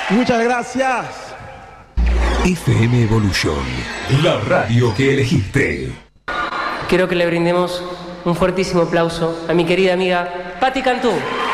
Muchas gracias. FM Evolution, la radio que elegiste. Quiero que le brindemos un fuertísimo aplauso a mi querida amiga Patti Cantú.